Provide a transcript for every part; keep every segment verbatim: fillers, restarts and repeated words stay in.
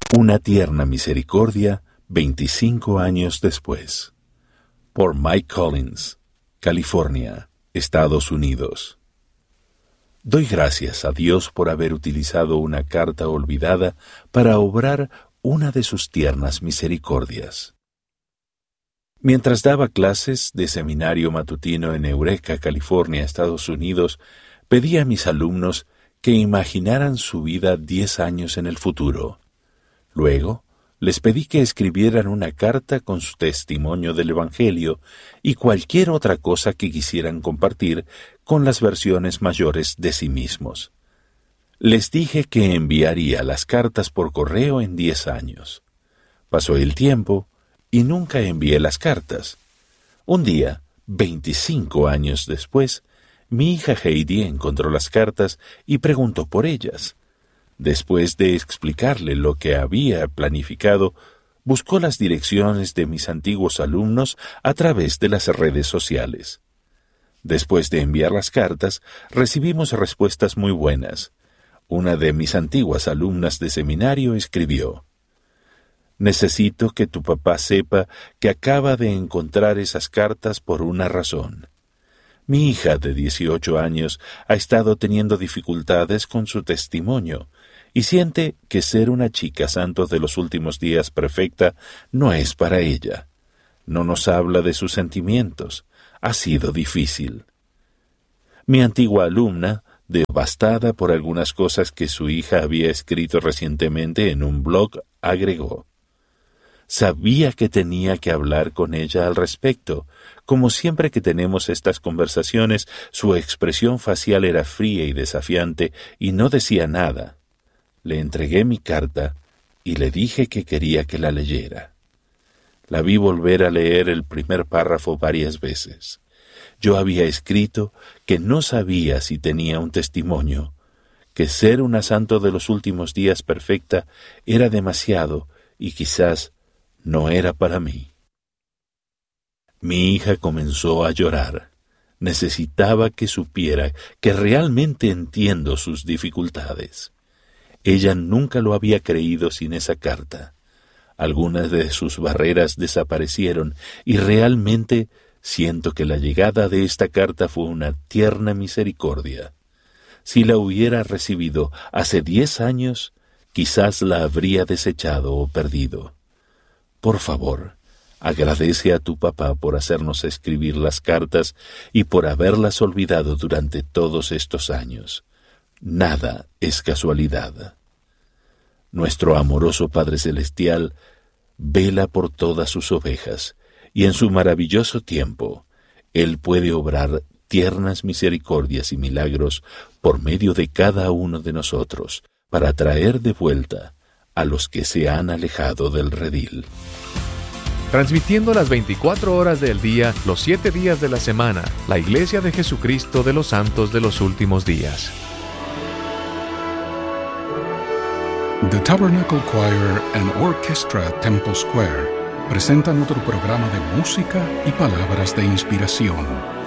Una tierna misericordia, veinticinco años después. Por Mike Collins, California, Estados Unidos. Doy gracias a Dios por haber utilizado una carta olvidada para obrar una de sus tiernas misericordias. Mientras daba clases de seminario matutino en Eureka, California, Estados Unidos, pedí a mis alumnos que imaginaran su vida diez años en el futuro. Luego, les pedí que escribieran una carta con su testimonio del Evangelio y cualquier otra cosa que quisieran compartir con las versiones mayores de sí mismos. Les dije que enviaría las cartas por correo en diez años. Pasó el tiempo y nunca envié las cartas. Un día, veinticinco años después, mi hija Heidi encontró las cartas y preguntó por ellas. Después de explicarle lo que había planificado, buscó las direcciones de mis antiguos alumnos a través de las redes sociales. Después de enviar las cartas, recibimos respuestas muy buenas. Una de mis antiguas alumnas de seminario escribió: «Necesito que tu papá sepa que acaba de encontrar esas cartas por una razón. Mi hija de dieciocho años ha estado teniendo dificultades con su testimonio y siente que ser una chica santo de los últimos días perfecta no es para ella. No nos habla de sus sentimientos. Ha sido difícil». Mi antigua alumna, devastada por algunas cosas que su hija había escrito recientemente en un blog, agregó: «Sabía que tenía que hablar con ella al respecto. Como siempre que tenemos estas conversaciones, su expresión facial era fría y desafiante y no decía nada. Le entregué mi carta y le dije que quería que la leyera. La vi volver a leer el primer párrafo varias veces. Yo había escrito que no sabía si tenía un testimonio, que ser una santo de los últimos días perfecta era demasiado y quizás no era para mí». Mi hija comenzó a llorar. Necesitaba que supiera que realmente entiendo sus dificultades. Ella nunca lo había creído sin esa carta. Algunas de sus barreras desaparecieron y realmente siento que la llegada de esta carta fue una tierna misericordia. Si la hubiera recibido hace diez años, quizás la habría desechado o perdido. Por favor, agradece a tu papá por hacernos escribir las cartas y por haberlas olvidado durante todos estos años. Nada es casualidad. Nuestro amoroso Padre Celestial vela por todas sus ovejas, y en su maravilloso tiempo, Él puede obrar tiernas misericordias y milagros por medio de cada uno de nosotros, para traer de vuelta a los que se han alejado del redil. Transmitiendo las veinticuatro horas del día, los siete días de la semana, la Iglesia de Jesucristo de los Santos de los Últimos Días. The Tabernacle Choir and Orchestra Temple Square presentan otro programa de música y palabras de inspiración.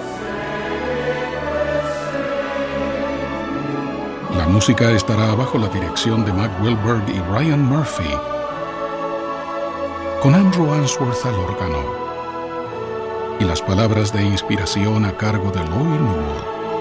La música estará bajo la dirección de Mac Wilberg y Ryan Murphy, con Andrew Answorth al órgano, y las palabras de inspiración a cargo de Lloyd Newell.